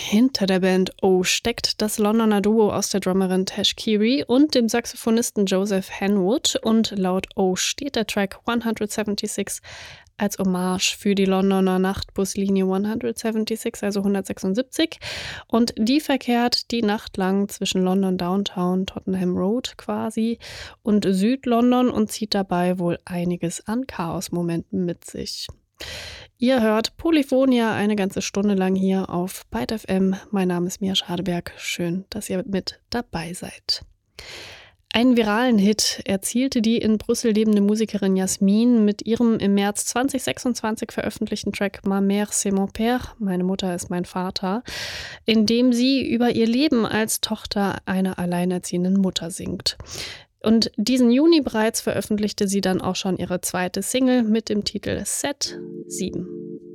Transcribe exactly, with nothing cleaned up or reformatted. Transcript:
Hinter der Band O steckt das Londoner Duo aus der Drummerin Tash Keary und dem Saxophonisten Joseph Henwood und laut O steht der Track hundertsechsundsiebzig als Hommage für die Londoner Nachtbuslinie hundertsechsundsiebzig, also hundertsechsundsiebzig, und die verkehrt die Nacht lang zwischen London Downtown, Tottenham Road quasi, und Südlondon und zieht dabei wohl einiges an Chaosmomenten mit sich. Ihr hört Polyphonia eine ganze Stunde lang hier auf Byte F M. Mein Name ist Mia Schadeberg. Schön, dass ihr mit dabei seid. Einen viralen Hit erzielte die in Brüssel lebende Musikerin Jasmin mit ihrem im März zweitausendsechsundzwanzig veröffentlichten Track Ma mère c'est mon père, meine Mutter ist mein Vater, in dem sie über ihr Leben als Tochter einer alleinerziehenden Mutter singt. Und diesen Juni bereits veröffentlichte sie dann auch schon ihre zweite Single mit dem Titel Set sieben.